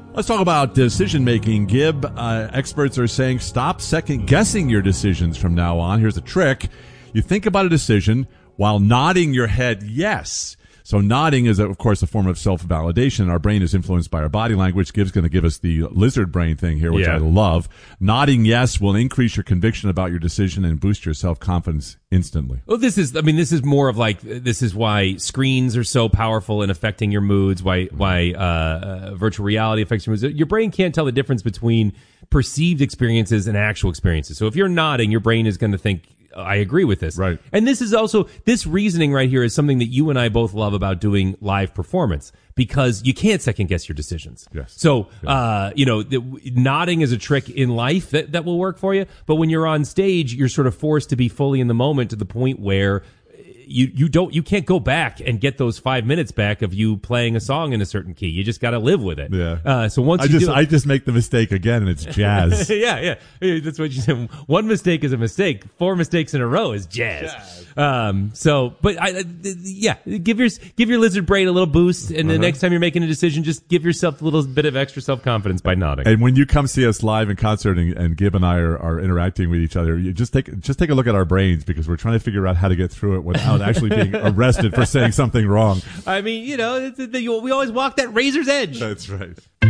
Let's talk about decision-making, Gib. Experts are saying stop second-guessing your decisions from now on. Here's a trick. You think about a decision while nodding your head yes. So nodding is, of course, a form of self-validation. Our brain is influenced by our body language. Gib's going to give us the lizard brain thing here, which I love. Nodding yes will increase your conviction about your decision and boost your self-confidence instantly. Well, this is more of like, this is why screens are so powerful in affecting your moods, why virtual reality affects your moods. Your brain can't tell the difference between perceived experiences and actual experiences. So if you're nodding, your brain is going to think, I agree with this. Right. And this is also, this reasoning right here is something that you and I both love about doing live performance, because you can't second guess your decisions. Yes. So, nodding is a trick in life that will work for you. But when you're on stage, you're sort of forced to be fully in the moment to the point where you can't go back and get those 5 minutes back of you playing a song in a certain key. You just got to live with it. Yeah. So once I just make the mistake again, and it's jazz. yeah. That's what you said. One mistake is a mistake. 4 mistakes in a row is jazz. Give your lizard brain a little boost, and the next time you're making a decision, just give yourself a little bit of extra self-confidence by nodding. And when you come see us live in concert, and Gib and I are interacting with each other, you just take a look at our brains, because we're trying to figure out how to get through it without actually being arrested for saying something wrong. I mean, we always walk that razor's edge. That's right.